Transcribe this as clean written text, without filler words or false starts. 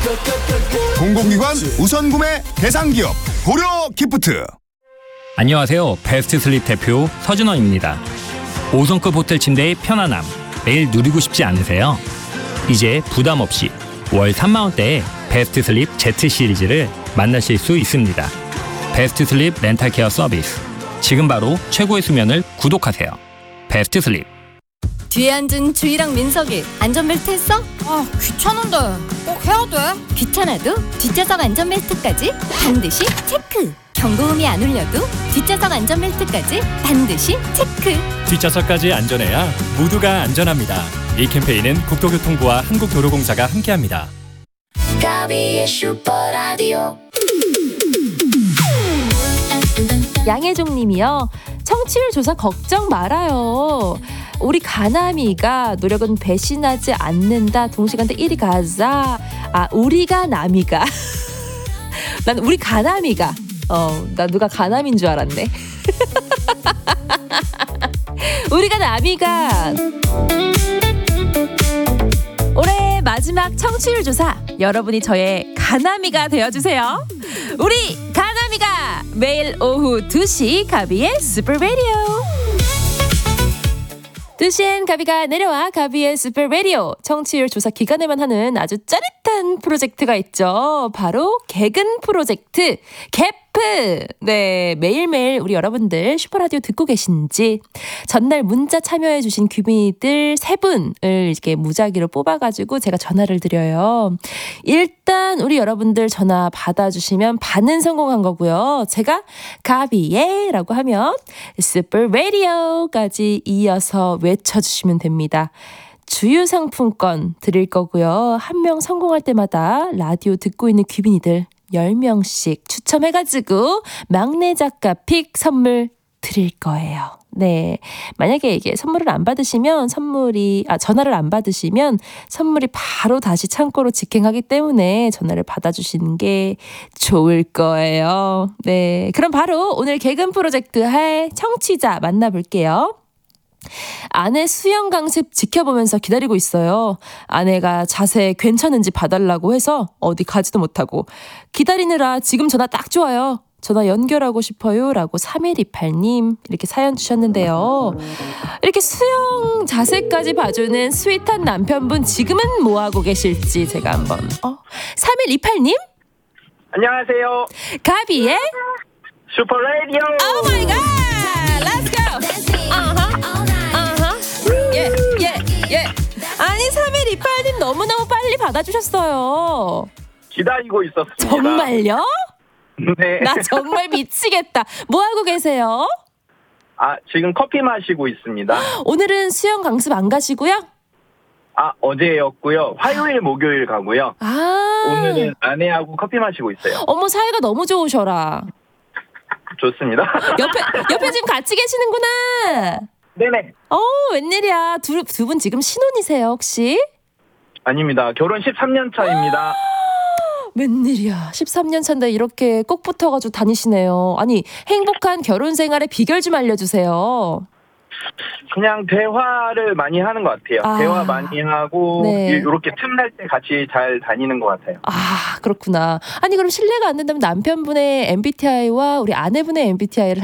공공기관 우선구매 대상기업 고려기프트. 안녕하세요. 베스트슬립 대표 서준원입니다. 5성급 호텔 침대의 편안함 매일 누리고 싶지 않으세요? 이제 부담 없이 월 3만 원대의 베스트슬립 Z 시리즈를 만나실 수 있습니다. 베스트슬립 렌탈케어 서비스. 지금 바로 최고의 수면을 구독하세요. 베스트슬립. 뒤에 앉은 주희랑 민석이 안전벨트 했어? 아, 귀찮은데 꼭 해야 돼? 귀찮아도 뒷좌석 안전벨트까지 반드시 체크. 경고음이 안 울려도 뒷좌석 안전벨트까지 반드시 체크. 뒷좌석까지 안전해야 모두가 안전합니다. 이 캠페인은 국토교통부와 한국도로공사가 함께합니다. 가비의 슈퍼라디오. 양혜종님이요. 청취율 조사 걱정 말아요. 우리 가나미가 노력은 배신하지 않는다. 동시간대 1위 가자. 우리가 남이가. 난 우리 가나미가. 나 누가 가남인 줄 알았네. 우리가 남이가. 올해 마지막 청취율 조사. 여러분이 저의 가나미가 되어주세요. 우리 가나미가 매일 오후 2시 가비의 슈퍼라디오. 2시엔 가비가 내려와 가비의 슈퍼라디오. 청취율 조사 기간에만 하는 아주 짜릿한 프로젝트가 있죠. 바로 개근 프로젝트 개프. 네, 매일매일 우리 여러분들 슈퍼라디오 듣고 계신지 전날 문자 참여해주신 귀빈이들 3분을 이렇게 무작위로 뽑아가지고 제가 전화를 드려요. 일단 우리 여러분들 전화 받아주시면 반은 성공한 거고요. 제가 가비예 라고 하면 슈퍼라디오까지 이어서 외쳐주시면 됩니다. 주유상품권 드릴 거고요. 한 명 성공할 때마다 라디오 듣고 있는 귀빈이들 10명씩 추첨해가지고 막내 작가 픽 선물 드릴 거예요. 네. 만약에 이게 선물을 안 받으시면 전화를 안 받으시면 선물이 바로 다시 창고로 직행하기 때문에 전화를 받아주시는 게 좋을 거예요. 네. 그럼 바로 오늘 개근 프로젝트 할 청취자 만나볼게요. 아내 수영 강습 지켜보면서 기다리고 있어요. 아내가 자세 괜찮은지 봐달라고 해서 어디 가지도 못하고 기다리느라 지금 전화 딱 좋아요. 전화 연결하고 싶어요 라고 3128님 이렇게 사연 주셨는데요. 이렇게 수영 자세까지 봐주는 스윗한 남편분 지금은 뭐하고 계실지 제가 한번 3128님 안녕하세요. 가비의 슈퍼라디오. 오 마이 갓 렛츠 고. 예. 아니 3128님 너무너무 빨리 받아주셨어요. 기다리고 있었습니다. 정말요? 네. 나 정말 미치겠다. 뭐하고 계세요? 지금 커피 마시고 있습니다. 오늘은 수영 강습 안 가시고요? 어제였고요. 화요일 목요일 가고요. 오늘은 아내하고 커피 마시고 있어요. 어머 사이가 너무 좋으셔라. 좋습니다. 옆에 지금 같이 계시는구나. 네네. 웬일이야. 두 분 지금 신혼이세요 혹시? 아닙니다. 결혼 13년 차입니다. 웬일이야. 13년 차인데 이렇게 꼭 붙어가지고 다니시네요. 아니 행복한 결혼 생활의 비결 좀 알려주세요. 그냥 대화를 많이 하는 것 같아요. 대화 많이 하고 네. 이렇게 틈날 때 같이 잘 다니는 것 같아요. 그렇구나. 아니 그럼 실례가 안 된다면 남편분의 MBTI와 우리 아내분의 MBTI를